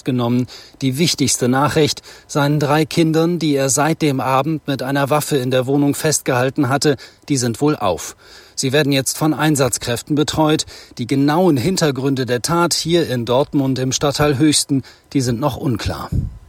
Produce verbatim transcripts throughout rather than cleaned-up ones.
festgenommen. Die wichtigste Nachricht: Seinen drei Kindern, die er seit dem Abend mit einer Waffe in der Wohnung festgehalten hatte, die sind wohlauf. Sie werden jetzt von Einsatzkräften betreut. Die genauen Hintergründe der Tat hier in Dortmund im Stadtteil Höchsten, die sind noch unklar.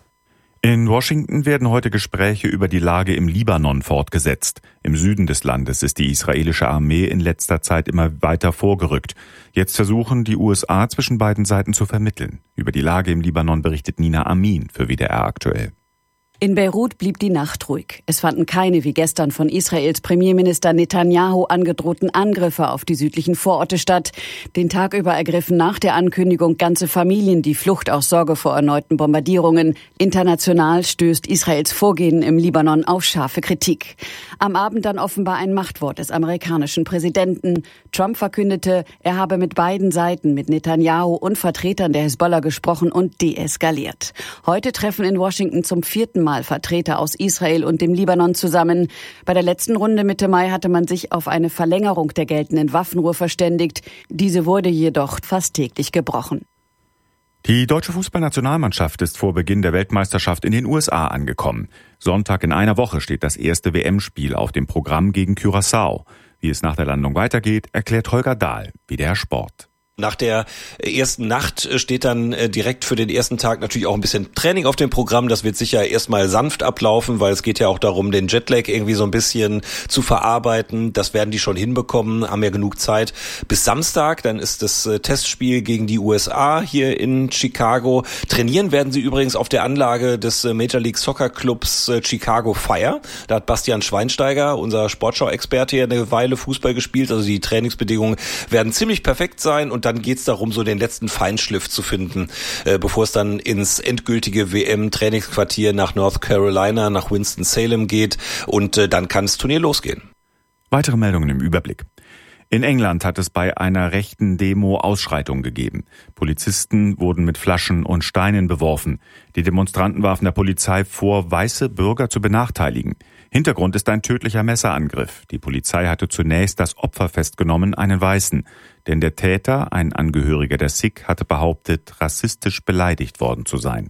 In Washington werden heute Gespräche über die Lage im Libanon fortgesetzt. Im Süden des Landes ist die israelische Armee in letzter Zeit immer weiter vorgerückt. Jetzt versuchen die U S A zwischen beiden Seiten zu vermitteln. Über die Lage im Libanon berichtet Nina Amin für W D R aktuell. In Beirut blieb die Nacht ruhig. Es fanden keine, wie gestern von Israels Premierminister Netanyahu angedrohten Angriffe auf die südlichen Vororte statt. Den Tag über ergriffen nach der Ankündigung ganze Familien die Flucht aus Sorge vor erneuten Bombardierungen. International stößt Israels Vorgehen im Libanon auf scharfe Kritik. Am Abend dann offenbar ein Machtwort des amerikanischen Präsidenten. Trump verkündete, er habe mit beiden Seiten, mit Netanyahu und Vertretern der Hisbollah gesprochen und deeskaliert. Heute treffen in Washington zum vierten Mal Vertreter aus Israel und dem Libanon zusammen. Bei der letzten Runde Mitte Mai hatte man sich auf eine Verlängerung der geltenden Waffenruhe verständigt. Diese wurde jedoch fast täglich gebrochen. Die deutsche Fußballnationalmannschaft ist vor Beginn der Weltmeisterschaft in den U S A angekommen. Sonntag in einer Woche steht das erste W M-Spiel auf dem Programm gegen Curaçao. Wie es nach der Landung weitergeht, erklärt Holger Dahl, W D R Sport. Nach der ersten Nacht steht dann direkt für den ersten Tag natürlich auch ein bisschen Training auf dem Programm. Das wird sicher erstmal sanft ablaufen, weil es geht ja auch darum, den Jetlag irgendwie so ein bisschen zu verarbeiten. Das werden die schon hinbekommen, haben ja genug Zeit. Bis Samstag, dann ist das Testspiel gegen die U S A hier in Chicago. Trainieren werden sie übrigens auf der Anlage des Major League Soccer Clubs Chicago Fire. Da hat Bastian Schweinsteiger, unser Sportschau-Experte, hier eine Weile Fußball gespielt. Also die Trainingsbedingungen werden ziemlich perfekt sein und dann geht es darum, so den letzten Feinschliff zu finden, äh, bevor es dann ins endgültige W M-Trainingsquartier nach North Carolina, nach Winston-Salem geht und äh, dann kann das Turnier losgehen. Weitere Meldungen im Überblick. In England hat es bei einer rechten Demo Ausschreitungen gegeben. Polizisten wurden mit Flaschen und Steinen beworfen. Die Demonstranten warfen der Polizei vor, weiße Bürger zu benachteiligen. Hintergrund ist ein tödlicher Messerangriff. Die Polizei hatte zunächst das Opfer festgenommen, einen Weißen. Denn der Täter, ein Angehöriger der Sikh, hatte behauptet, rassistisch beleidigt worden zu sein.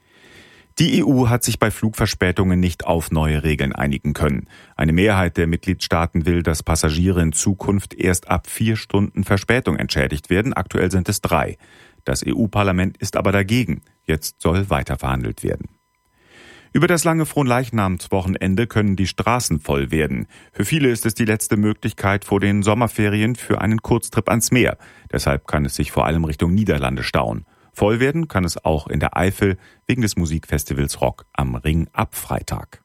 Die E U hat sich bei Flugverspätungen nicht auf neue Regeln einigen können. Eine Mehrheit der Mitgliedstaaten will, dass Passagiere in Zukunft erst ab vier Stunden Verspätung entschädigt werden. Aktuell sind es drei. Das E U-Parlament ist aber dagegen. Jetzt soll weiter verhandelt werden. Über das lange Fronleichnamswochenende können die Straßen voll werden. Für viele ist es die letzte Möglichkeit vor den Sommerferien für einen Kurztrip ans Meer. Deshalb kann es sich vor allem Richtung Niederlande stauen. Voll werden kann es auch in der Eifel wegen des Musikfestivals Rock am Ring ab Freitag.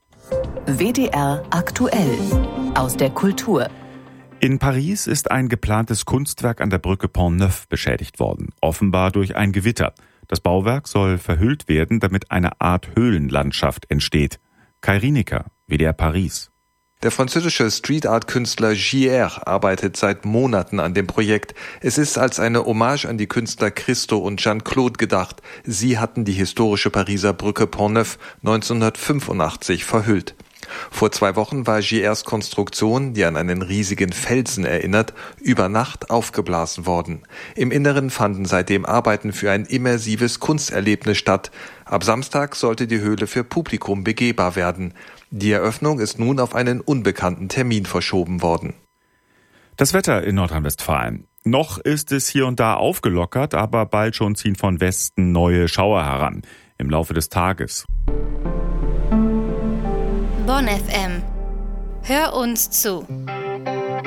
W D R aktuell aus der Kultur. In Paris ist ein geplantes Kunstwerk an der Brücke Pont-Neuf beschädigt worden, offenbar durch ein Gewitter. Das Bauwerk soll verhüllt werden, damit eine Art Höhlenlandschaft entsteht. Kai Rienecker, W D R Paris. Der französische Street-Art-Künstler J R arbeitet seit Monaten an dem Projekt. Es ist als eine Hommage an die Künstler Christo und Jeanne-Claude gedacht. Sie hatten die historische Pariser Brücke Pont-Neuf neunzehnhundertfünfundachtzig verhüllt. Vor zwei Wochen war J Rs Konstruktion, die an einen riesigen Felsen erinnert, über Nacht aufgeblasen worden. Im Inneren fanden seitdem Arbeiten für ein immersives Kunsterlebnis statt. Ab Samstag sollte die Höhle für Publikum begehbar werden. Die Eröffnung ist nun auf einen unbekannten Termin verschoben worden. Das Wetter in Nordrhein-Westfalen. Noch ist es hier und da aufgelockert, aber bald schon ziehen von Westen neue Schauer heran. Im Laufe des Tages. Bonn F M. Hör uns zu.